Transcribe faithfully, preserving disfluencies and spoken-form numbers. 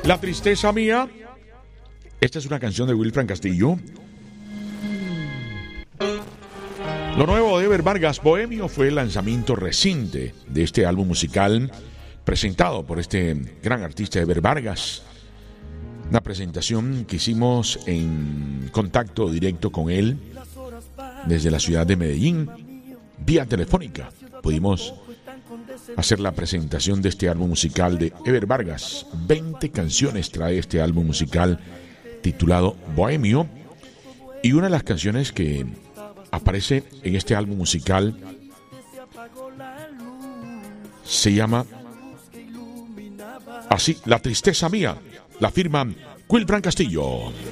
La tristeza mía. Esta es una canción de Wilfran Castillo. Lo nuevo de Ever Vargas, Bohemio, fue el lanzamiento reciente de este álbum musical presentado por este gran artista Ever Vargas. Una presentación que hicimos en contacto directo con él desde la ciudad de Medellín, vía telefónica. Pudimos hacer la presentación de este álbum musical de Ever Vargas. veinte canciones trae este álbum musical titulado Bohemio, y una de las canciones que aparece en este álbum musical se llama así, La tristeza mía. La firma Wilfran Castillo.